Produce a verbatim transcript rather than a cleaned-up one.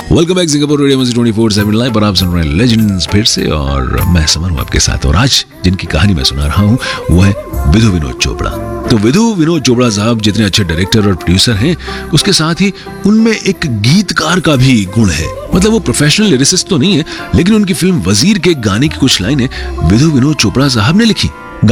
Welcome back Singapore radio music twenty four seven live पर आप सुन रहे हैं लेजेंड्स फिर से और मैं समर हूं आपके साथ। और आज जिनकी कहानी मैं सुना रहा हूं वो है विधु विनोद चोपड़ा। तो विधु विनोद चोपड़ा साहब जितने अच्छे डायरेक्टर और प्रोड्यूसर हैं, उसके साथ ही उनमें एक गीतकार का भी गुण है। मतलब वो प्रोफेशनल लिरिसिस्ट तो नहीं है, लेकिन उनकी फिल्म वजीर के गाने की कुछ लाइनें विधु विनोद चोपड़ा साहब ने लिखी।